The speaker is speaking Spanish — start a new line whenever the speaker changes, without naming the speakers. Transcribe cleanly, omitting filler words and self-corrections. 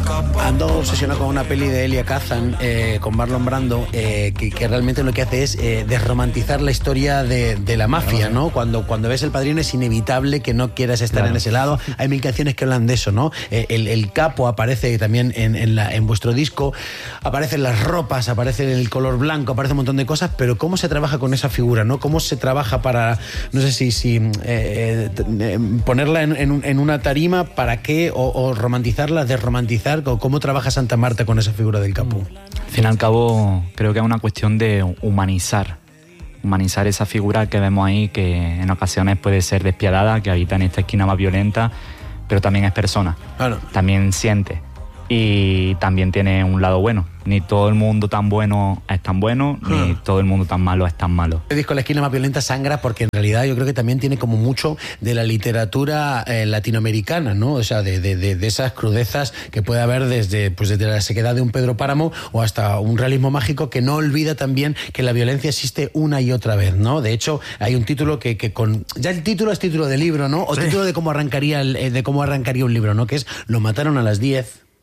Ando obsesionado con una peli de Elia Kazan, con Marlon Brando, que realmente lo que hace es desromantizar la historia de la mafia, ¿no? Cuando ves El Padrino es inevitable que no quieras estar en ese lado. Hay mil canciones que hablan de eso, ¿no? El capo aparece también en vuestro disco, aparecen las ropas, aparece el color blanco, aparece un montón de cosas, pero ¿cómo se trabaja con esa figura, no? ¿Cómo se trabaja para, no sé si ponerla en una tarima, para qué, o romantizarla, desromantizar? ¿Cómo trabaja Santa Marta con esa figura del capo?
Al fin y al cabo, creo que es una cuestión de humanizar esa figura que vemos ahí, que en ocasiones puede ser despiadada, que habita en esta esquina más violenta, pero también es persona, claro. También siente y también tiene un lado bueno. Ni todo el mundo tan bueno es tan bueno, ni todo el mundo tan malo es tan malo.
El disco La esquina más violenta sangra porque en realidad yo creo que también tiene como mucho de la literatura latinoamericana, ¿no? O sea, de esas crudezas que puede haber desde la sequedad de un Pedro Páramo o hasta un realismo mágico que no olvida también que la violencia existe una y otra vez, ¿no? De hecho, hay un título que con... Ya el título es título de libro, ¿no? O título de cómo arrancaría un libro, ¿no? Que es Lo mataron a las 10.